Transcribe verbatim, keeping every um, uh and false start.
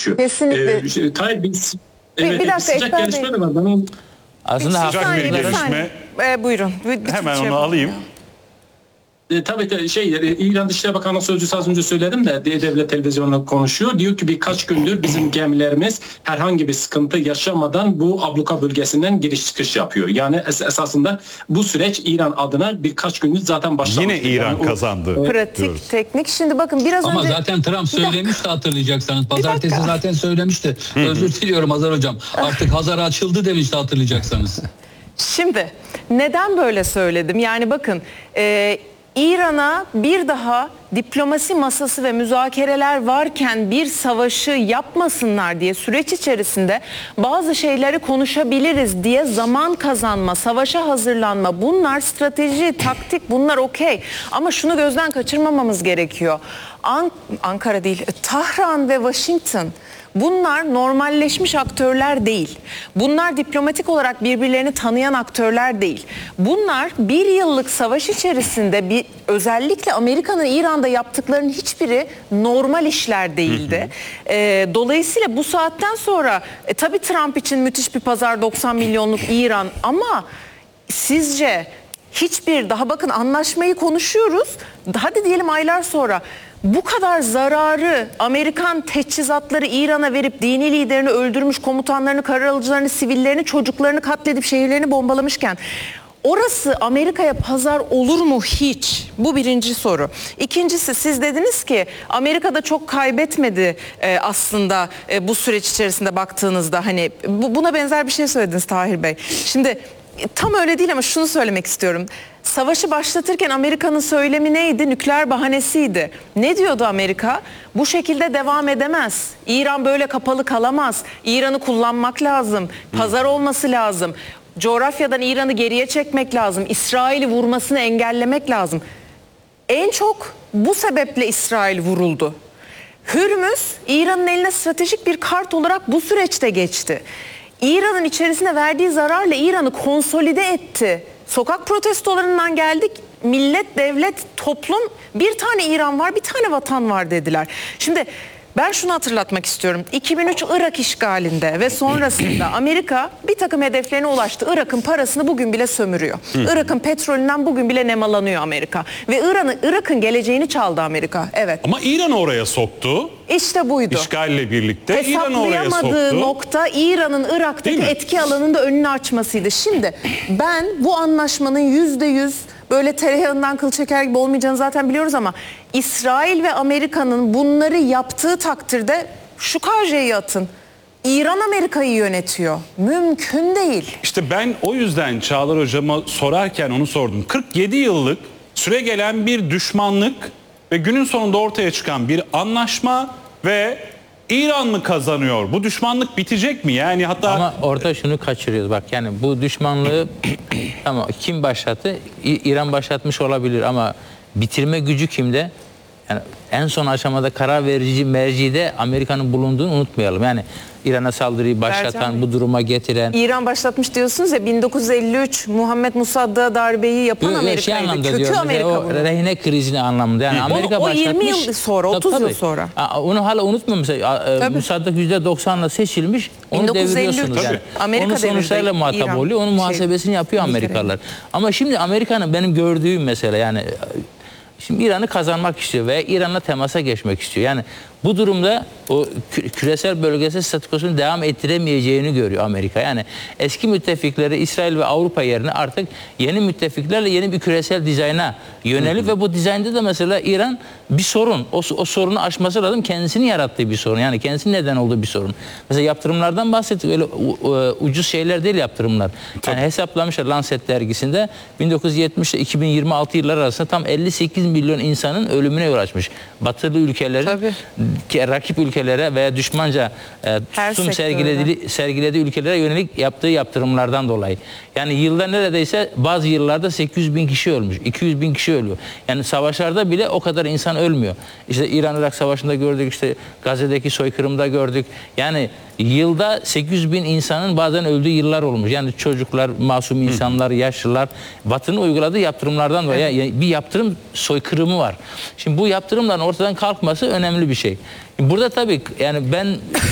gelişiyor. Kesinlikle. Ee, Tayyip biz Bir, evet, bir dakika, sıcak Ekber gelişme Bey. de var. Bana Aslında Bir saniye, bir haklıların saniye. Ee, buyurun. Bir- bir Hemen şey onu yapalım alayım. ya. E, tabii ki şey e, İran Dışişleri Bakanı sözcüsü az önce söyledim de de- devlet televizyonuna konuşuyor. Diyor ki birkaç gündür bizim gemilerimiz herhangi bir sıkıntı yaşamadan bu abluka bölgesinden giriş çıkış yapıyor. Yani es- esasında bu süreç İran adına birkaç gündür zaten başlamış. Yine İran Yani o- kazandı. Pratik, diyoruz. teknik. Şimdi bakın biraz Ama önce... zaten Trump söylemişti, hatırlayacaksanız. Pazartesi dakika. zaten söylemişti. Özür diliyorum Hazar Hocam. Artık Hazar açıldı demişti, hatırlayacaksanız. Şimdi neden böyle söyledim? Yani bakın e, İran'a bir daha diplomasi masası ve müzakereler varken bir savaşı yapmasınlar diye süreç içerisinde bazı şeyleri konuşabiliriz diye zaman kazanma, savaşa hazırlanma, bunlar strateji, taktik, bunlar okey. Ama şunu gözden kaçırmamamız gerekiyor. An- Ankara değil, Tahran ve Washington, bunlar normalleşmiş aktörler değil. Bunlar diplomatik olarak birbirlerini tanıyan aktörler değil. Bunlar bir yıllık savaş içerisinde bir, özellikle Amerika'nın İran'da yaptıklarının hiçbiri normal işler değildi. Ee, dolayısıyla bu saatten sonra e, tabii Trump için müthiş bir pazar, doksan milyonluk İran, ama sizce hiçbir, daha bakın anlaşmayı konuşuyoruz, hadi diyelim aylar sonra bu kadar zararı Amerikan teçhizatları İran'a verip dini liderini öldürmüş, komutanlarını, karar alıcılarını, sivillerini, çocuklarını katledip şehirlerini bombalamışken orası Amerika'ya pazar olur mu hiç? Bu birinci soru. İkincisi, siz dediniz ki Amerika'da çok kaybetmedi e, aslında e, bu süreç içerisinde baktığınızda, hani bu, buna benzer bir şey söylediniz Tahir Bey. Şimdi e, tam öyle değil ama şunu söylemek istiyorum. Savaşı başlatırken Amerika'nın söylemi neydi? Nükleer bahanesiydi. Ne diyordu Amerika? Bu şekilde devam edemez. İran böyle kapalı kalamaz. İran'ı kullanmak lazım. Pazar olması lazım. Coğrafyadan İran'ı geriye çekmek lazım. İsrail'i vurmasını engellemek lazım. En çok bu sebeple İsrail vuruldu. Hürmüz İran'ın eline stratejik bir kart olarak bu süreçte geçti. İran'ın içerisine verdiği zararla İran'ı konsolide etti. Sokak protestolarından geldik, millet, devlet, toplum, bir tane İran var, bir tane vatan var dediler. Şimdi ben şunu hatırlatmak istiyorum. iki bin üç Irak işgalinde ve sonrasında Amerika bir takım hedeflerine ulaştı. Irak'ın parasını bugün bile sömürüyor. Irak'ın petrolünden bugün bile nemalanıyor Amerika. Ve İran'ın, Irak'ın geleceğini çaldı Amerika. Evet. Ama İran oraya soktu. İşte buydu. İşgalle birlikte İran oraya Hesaplayamadığı soktu. nokta İran'ın Irak'taki etki alanında önünü açmasıydı. Şimdi ben bu anlaşmanın yüzde yüz böyle tereyağından kıl çeker gibi olmayacağını zaten biliyoruz, ama İsrail ve Amerika'nın bunları yaptığı takdirde şu karjeyi atın. İran Amerika'yı yönetiyor. Mümkün değil. İşte ben o yüzden Çağlar Hocam'a sorarken onu sordum. kırk yedi yıllık süre gelen bir düşmanlık ve günün sonunda ortaya çıkan bir anlaşma ve İran mı kazanıyor? Bu düşmanlık bitecek mi? Yani hatta ama orada şunu kaçırıyoruz bak, yani bu düşmanlığı ama kim başlattı? İ- İran başlatmış olabilir ama bitirme gücü kimde? Yani en son aşamada karar verici mercide Amerika'nın bulunduğunu unutmayalım. Yani İran'a saldırıyı başlatan, Ercan Bey, bu duruma getiren. İran başlatmış diyorsunuz ya, bin dokuz yüz elli üç Muhammed Musaddak'a darbeyi yapan Yok, yok, şey Amerika'ydı. anlamda Kötü diyorum, Amerika o bunu. rehine krizini anlamında. Yani Onu- Amerika o başlatmış. yirmi yıl sonra, Tabii, otuz yıl tabii. sonra. Aa, onu hala unutma mesela. Tabii. Musaddak yüzde doksanla seçilmiş. Onu bin dokuz yüz elli üç. deviriyorsunuz yani. Amerika Onun sonuçlarıyla devirdi, muhatap İran. oluyor. Onun Şey, muhasebesini yapıyor İngiltere. Amerikalılar. Ama şimdi Amerika'nın benim gördüğüm mesela, yani şimdi İran'ı kazanmak istiyor ve İran'la temasa geçmek istiyor. Yani bu durumda o kü- küresel bölgesel statükosunu devam ettiremeyeceğini görüyor Amerika. Yani eski müttefikleri İsrail ve Avrupa yerine artık yeni müttefiklerle yeni bir küresel dizayna yönelip ve bu dizaynda da mesela İran bir sorun. O, o sorunu aşması lazım. Kendisini yarattığı bir sorun. Yani kendisinin neden olduğu bir sorun. Mesela yaptırımlardan bahsettik. Öyle u- u- ucuz şeyler değil yaptırımlar. Yani hesaplamışlar Lancet dergisinde bin dokuz yüz yetmiş ile iki bin yirmi altı yıllar arasında tam elli sekiz milyon insanın ölümüne yol açmış. Batılı ülkelerin Tabii. ki rakip ülkelere veya düşmanca e, Her tutum sektörde. sergilediği, sergilediği ülkelere yönelik yaptığı yaptırımlardan dolayı. Yani yılda neredeyse bazı yıllarda sekiz yüz bin kişi ölmüş, iki yüz bin kişi ölüyor. Yani savaşlarda bile o kadar insan ölmüyor. İşte İran-Irak Savaşı'nda gördük, işte Gazze'deki soykırımda gördük. Yani yılda sekiz yüz bin insanın bazen öldüğü yıllar olmuş. Yani çocuklar, masum insanlar, yaşlılar. Batı'nın uyguladığı yaptırımlardan dolayı yani bir yaptırım soykırımı var. Şimdi bu yaptırımların ortadan kalkması önemli bir şey. Burada tabii yani ben